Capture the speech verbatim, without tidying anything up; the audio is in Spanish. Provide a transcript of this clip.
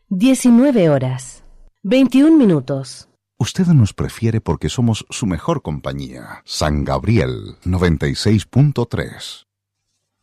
diecinueve horas, veintiún minutos. Usted nos prefiere porque somos su mejor compañía. San Gabriel noventa y seis punto tres.